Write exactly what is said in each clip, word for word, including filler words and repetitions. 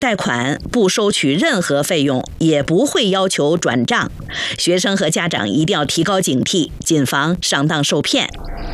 贷款不收取任何费用，也不会要求转账。学生和家长一定要提高警惕，谨防上当受骗。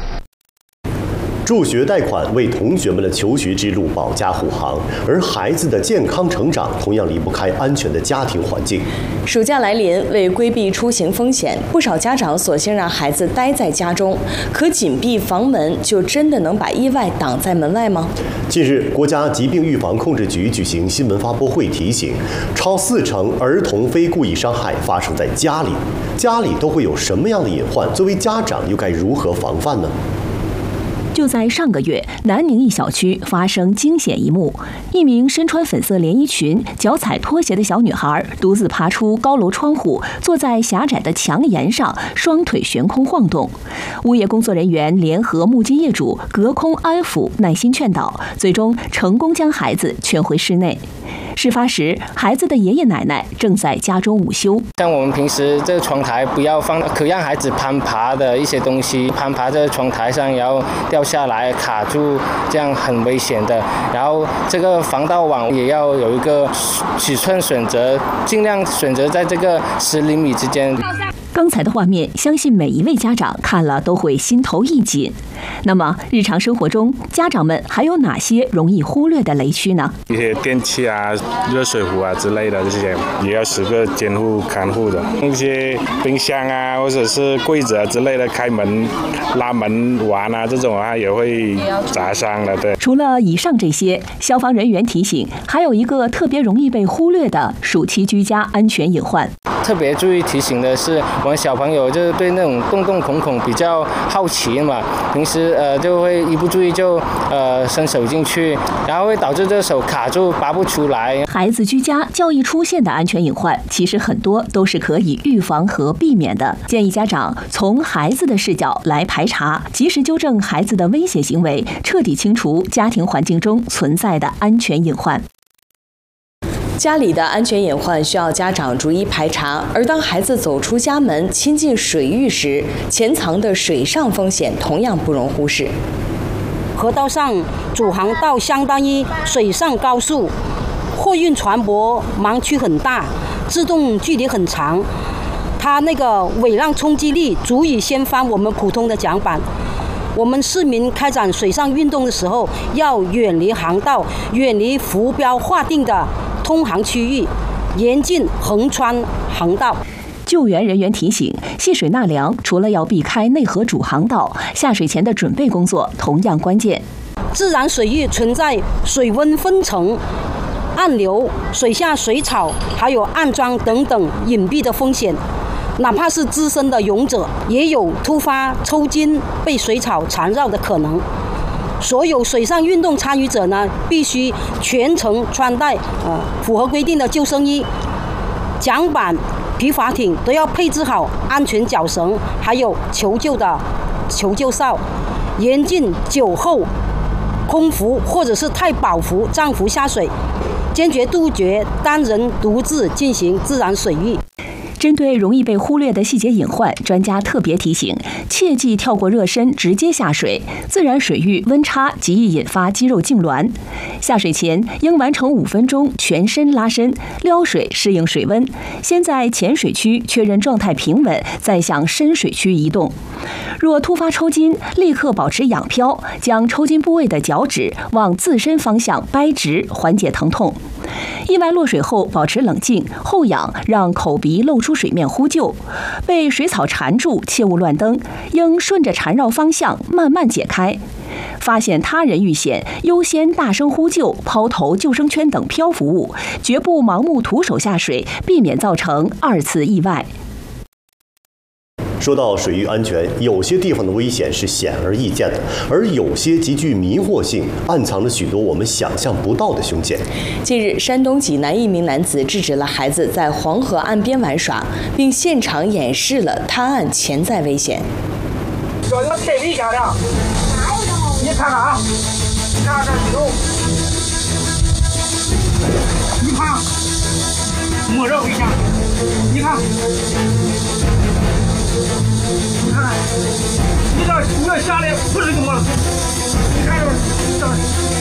助学贷款为同学们的求学之路保驾护航，而孩子的健康成长同样离不开安全的家庭环境。 暑假来临，为规避出行风险，不少家长索性让孩子待在家中。可紧闭房门，就真的能把意外挡在门外吗？ 近日，国家疾病预防控制局举行新闻发布会，提醒，超四成儿童非故意伤害发生在家里。家里都会有什么样的隐患？作为家长，又该如何防范呢？ 就在上个月，南宁一小区发生惊险一幕：一名身穿粉色连衣裙、脚踩拖鞋的小女孩独自爬出高楼窗户，坐在狭窄的墙沿上，双腿悬空晃动。物业工作人员联合目击业主隔空安抚、耐心劝导，最终成功将孩子劝回室内。事发时，孩子的爷爷奶奶正在家中午休。 像我们平时这个窗台不要放可让孩子攀爬的一些东西，攀爬在窗台上，然后掉下来卡住，这样很危险的。然后这个防盗网也要有一个尺寸选择，尽量选择在这个十厘米之间。 刚才的画面，相信每一位家长看了都会心头一紧。那么，日常生活中，家长们还有哪些容易忽略的雷区呢？ 一些电器啊、热水壶啊之类的这些，也要时刻监护看护的。一些冰箱啊，或者是柜子啊之类的，开门、拉门玩啊，这种啊也会砸伤的。对。 除了以上这些，消防人员提醒，还有一个特别容易被忽略的暑期居家安全隐患。 特别注意提醒的是，我们小朋友就是对那种洞洞孔孔比较好奇嘛，平时呃就会一不注意就呃伸手进去，然后会导致这手卡住拔不出来。 孩子居家较易出现的安全隐患，其实很多都是可以预防和避免的。建议家长从孩子的视角来排查，及时纠正孩子的危险行为，彻底清除家庭环境中存在的安全隐患。 家里的安全隐患需要家长逐一排查，而当孩子走出家门、亲近水域时，潜藏的水上风险同样不容忽视。 河道上主航道相当于水上高速，货运船舶盲区很大，制动距离很长，它那个尾浪冲击力足以掀翻我们普通的桨板。我们市民开展水上运动的时候，要远离航道，远离浮标划定的通航区域，严禁横穿航道。 救援人员提醒，戏水纳凉除了要避开内河主航道，下水前的准备工作同样关键。 自然水域存在水温分层、暗流、水下水草，还有暗桩等等隐蔽的风险。哪怕是资深的泳者，也有突发抽筋、被水草缠绕的可能。所有水上运动参与者呢，必须全程穿戴呃符合规定的救生衣，桨板、皮划艇都要配置好安全绞绳，还有求救的求救哨，严禁酒后空腹或者是太饱腹涨浮下水，坚决杜绝单人独自进行自然水域。 针对容易被忽略的细节隐患，专家特别提醒，切忌跳过热身直接下水，自然水域温差极易引发肌肉痉挛。下水前应完成五分钟全身拉伸，撩水适应水温，先在浅水区确认状态平稳，再向深水区移动。若突发抽筋，立刻保持仰漂，将抽筋部位的脚趾往自身方向掰直，缓解疼痛。意外落水后保持冷静，后仰让口鼻露出水面呼救。被水草缠住，切勿乱蹬，应顺着缠绕方向慢慢解开。发现他人遇险，优先大声呼救、抛投救生圈等漂浮物，绝不盲目徒手下水，避免造成二次意外。 说到水域安全，有些地方的危险是显而易见的，而有些极具迷惑性，暗藏着许多我们想象不到的凶险。 近日，山东济南一名男子制止了孩子在黄河岸边玩耍，并现场演示了滩岸潜在危险。 这个太危险了！你看看啊，你看看这里头，你看，没这危险，你看。你看，你这你这下来不是个么？你看这这。